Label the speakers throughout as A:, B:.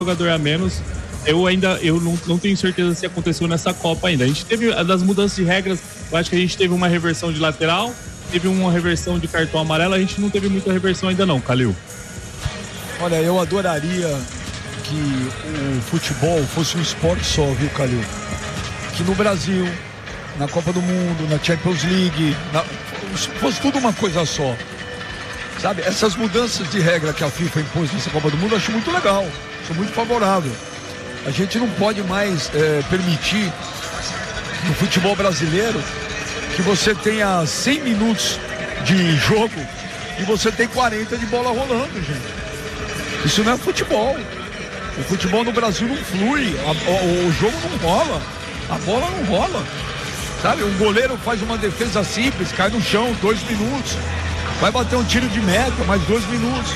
A: jogador a menos. Eu não tenho certeza se aconteceu nessa Copa ainda. A gente teve das mudanças de regras, eu acho que a gente teve uma reversão de lateral, teve uma reversão de cartão amarelo, a gente não teve muita reversão ainda não, Calil.
B: Olha, eu adoraria que o futebol fosse um esporte só, viu, Calil? Que no Brasil, na Copa do Mundo, na Champions League, fosse tudo uma coisa só. Sabe, essas mudanças de regra que a FIFA impôs nessa Copa do Mundo, eu acho muito legal, sou muito favorável. A gente não pode mais permitir no futebol brasileiro que você tenha 100 minutos de jogo e você tem 40 de bola rolando, gente. Isso não é futebol. O futebol no Brasil não flui, o jogo não rola, a bola não rola. Sabe, um goleiro faz uma defesa simples, cai no chão, 2 minutos. Vai bater um tiro de meta, mais 2 minutos.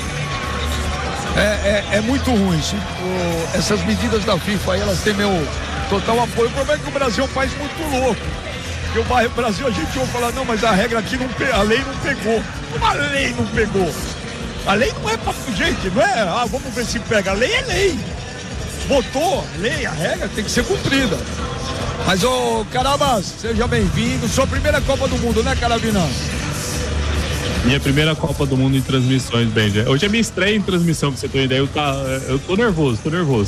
B: É muito ruim isso. Essas medidas da FIFA aí, elas têm meu total apoio. O problema é que o Brasil é um país muito louco. Porque o Brasil, a gente ouve falar, não, mas a regra aqui a lei não pegou. Como a lei não pegou? A lei não é pra gente, não é, vamos ver se pega. A lei é lei. Botou a lei, a regra tem que ser cumprida. Mas, Carabas, seja bem-vindo. Sua primeira Copa do Mundo, né, Carabinão?
A: Minha primeira Copa do Mundo em transmissões, Benja. Hoje é minha estreia em transmissão, pra você ter uma ideia. Eu tô nervoso.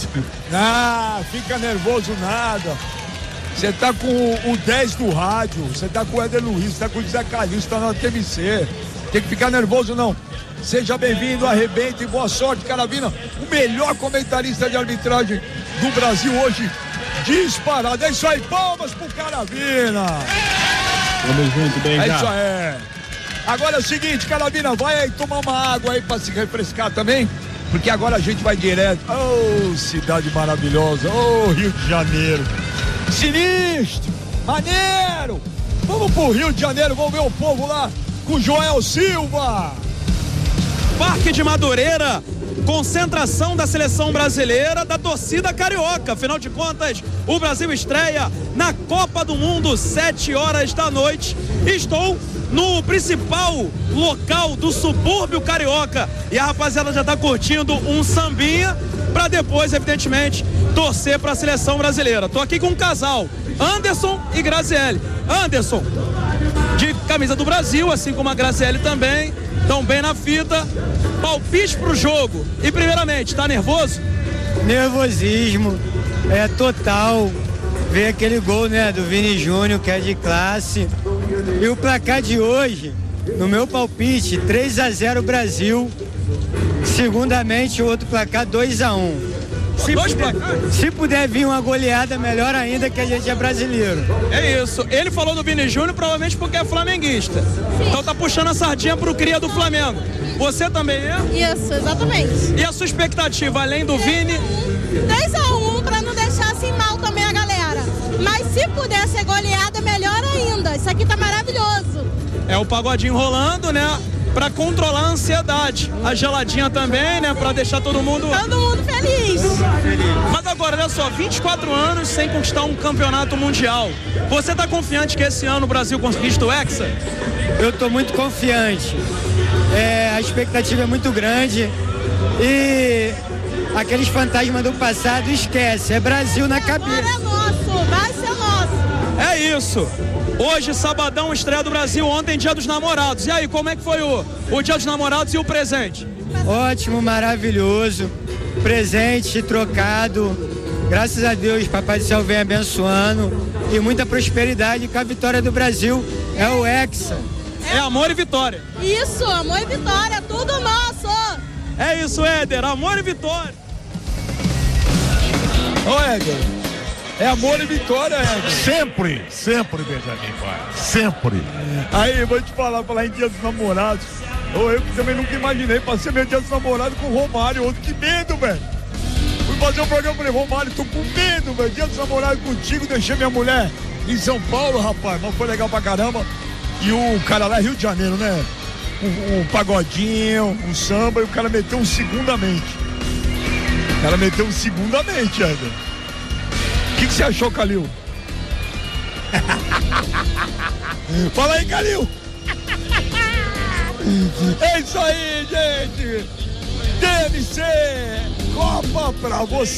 B: Ah, fica nervoso nada. Você tá com o 10 do rádio, você tá com o Éder Luiz, você tá com o Zé Calil, você tá na TMC. Tem que ficar nervoso, não. Seja bem-vindo, arrebente, boa sorte, Carabina. O melhor comentarista de arbitragem do Brasil hoje, disparado. É isso aí, palmas pro Carabina.
A: Vamos junto, Benja.
B: É isso aí. Agora é o seguinte, Carabina, vai aí tomar uma água aí pra se refrescar também, porque agora a gente vai direto. Cidade maravilhosa, Rio de Janeiro. Sinistro, maneiro. Vamos pro Rio de Janeiro, vamos ver o povo lá com Joel Silva.
C: Parque de Madureira, concentração da seleção brasileira, da torcida carioca. Afinal de contas, o Brasil estreia na Copa do Mundo, 7 horas da noite. Estou no principal local do subúrbio carioca e a rapaziada já tá curtindo um sambinha para depois, evidentemente, torcer para a seleção brasileira. Tô aqui com um casal, Anderson e Graziele. Anderson, de camisa do Brasil, assim como a Graziele também, estão bem na fita. Palpite pro jogo. E primeiramente, tá nervoso?
D: Nervosismo total. Ver aquele gol, né, do Vini Júnior, que é de classe. E o placar de hoje, no meu palpite, 3-0 Brasil. Segundamente, o outro placar 2-1. Se puder vir uma goleada, melhor ainda, que a gente é brasileiro.
C: É isso. Ele falou do Vini Júnior provavelmente porque é flamenguista. Então tá puxando a sardinha pro cria do Flamengo. Você também é?
E: Isso, exatamente.
C: E a sua expectativa, além do Vini?
E: 3-1 pra não deixar assim mal também a galera. Mas se puder ser goleada, melhor ainda. Isso aqui tá maravilhoso.
C: É o pagodinho rolando, né? Pra controlar a ansiedade. A geladinha também, né? Pra deixar todo mundo
E: feliz.
C: Mas agora, olha só, 24 anos sem conquistar um campeonato mundial. Você tá confiante que esse ano o Brasil conquista o Hexa?
D: Eu tô muito confiante. A expectativa é muito grande. E aqueles fantasmas do passado, esquece. É Brasil na cabeça.
E: Agora é nosso, vai ser nosso.
C: É isso. Hoje, sabadão, estreia do Brasil, ontem, Dia dos Namorados. E aí, como é que foi o Dia dos Namorados e o presente?
D: Ótimo, maravilhoso. Presente trocado. Graças a Deus, Papai do Céu vem abençoando. E muita prosperidade, com a vitória do Brasil é o Hexa.
C: É amor e vitória.
E: Isso, amor e vitória, tudo nosso.
C: É isso, Éder, amor e vitória.
B: Ô, Éder. É amor e vitória, Éder.
F: Sempre, Benjamin, pai. Sempre.
B: Aí, vou te falar em Dia dos Namorados. Eu também nunca imaginei, passei meu Dia dos Namorados com o Romário. Outro, que medo, velho. Fui fazer um programa, falei, Romário, tô com medo, velho. Dia dos Namorados contigo, deixei minha mulher em São Paulo, rapaz. Mas foi legal pra caramba. E o cara lá é Rio de Janeiro, né? Um pagodinho, um samba, e o cara meteu um segundamente. Éder. O que você achou, Calil? Fala aí, Calil! É isso aí, gente! TMC Copa pra você.